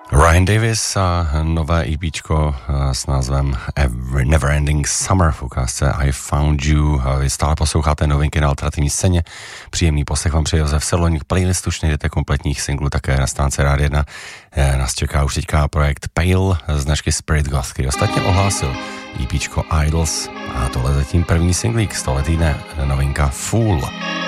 Ryan Davis a nové EPčko s názvem Neverending Summer v ukázce I Found You. Vy stále posloucháte novinky na alternativní scéně. Příjemný poslech vám přeje Josef Sedlník. Playlist už najdete kompletních singlů také na stránce Rádia 1. Nás čeká už teďka projekt Pale značky Spirit Goth, který ostatně ohlásil EPčko Idols a tohle zatím první singlík z tohle týdne, novinka Fool.